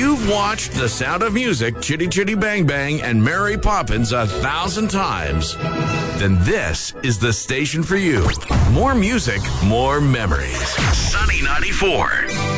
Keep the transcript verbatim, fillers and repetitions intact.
you've watched The Sound of Music, Chitty Chitty Bang Bang, and Mary Poppins a thousand times, then this is the station for you. More music, more memories. Sunny ninety-four.